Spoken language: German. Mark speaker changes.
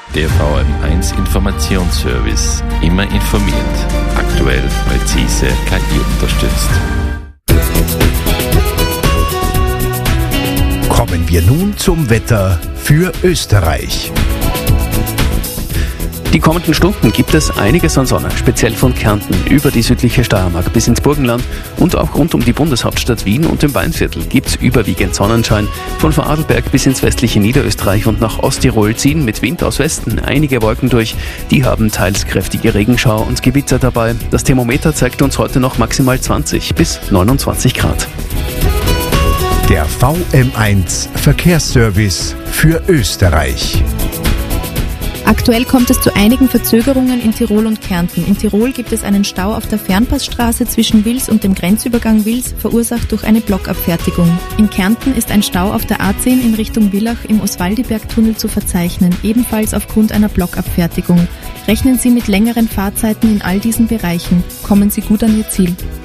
Speaker 1: Der VM1 Informationsservice. Immer informiert. Aktuell, präzise, KI unterstützt.
Speaker 2: Kommen wir nun zum Wetter für Österreich.
Speaker 3: Die kommenden Stunden gibt es einiges an Sonne, speziell von Kärnten über die südliche Steiermark bis ins Burgenland und auch rund um die Bundeshauptstadt Wien und im Weinviertel gibt es überwiegend Sonnenschein. Von Vorarlberg bis ins westliche Niederösterreich und nach Osttirol ziehen mit Wind aus Westen einige Wolken durch. Die haben teils kräftige Regenschauer und Gewitter dabei. Das Thermometer zeigt uns heute noch maximal 20 bis 29 Grad.
Speaker 2: Der VM1 Verkehrsservice für Österreich.
Speaker 4: Aktuell kommt es zu einigen Verzögerungen in Tirol und Kärnten. In Tirol gibt es einen Stau auf der Fernpassstraße zwischen Wils und dem Grenzübergang Wils, verursacht durch eine Blockabfertigung. In Kärnten ist ein Stau auf der A10 in Richtung Villach im Oswaldiberg-Tunnel zu verzeichnen, ebenfalls aufgrund einer Blockabfertigung. Rechnen Sie mit längeren Fahrzeiten in all diesen Bereichen. Kommen Sie gut an Ihr Ziel.